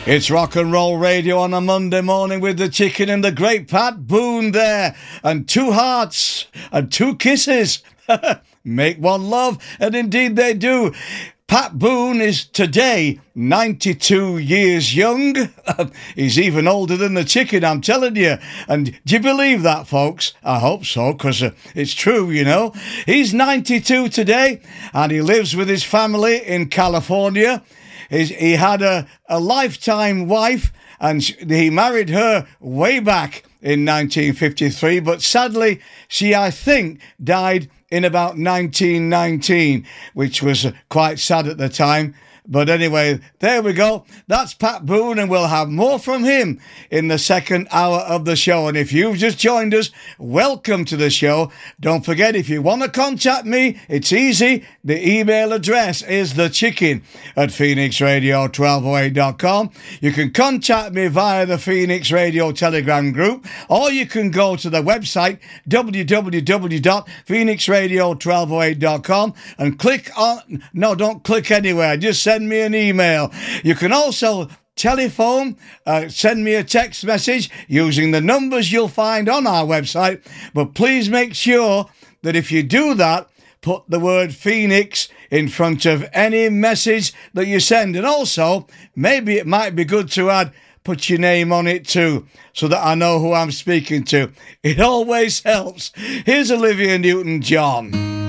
It's rock and roll radio on a Monday morning with the chicken and the great Pat Boone there. And two hearts and two kisses make one love, and indeed they do. Pat Boone is today 92 years young. He's even older than the chicken, I'm telling you. And do you believe that, folks? I hope so, because it's true, you know. He's 92 today, and he lives with his family in California. He had a lifetime wife, and he married her way back in 1953. But sadly, she, I think, died in about 1919, which was quite sad at the time. But anyway, there we go. That's Pat Boone, and we'll have more from him in the second hour of the show. And if you've just joined us, welcome to the show. Don't forget, if you want to contact me, it's easy. The email address is thechicken@phoenixradio1208.com. You can contact me via the Phoenix Radio Telegram group, or you can go to the website www.phoenixradio1208.com and click on... No, don't click anywhere. Just send me an email. You can also telephone, send me a text message using the numbers you'll find on our website. But please make sure that if you do that, put the word Phoenix in front of any message that you send. And also, maybe it might be good to put your name on it too, so that I know who I'm speaking to. It always helps. Here's Olivia Newton-John.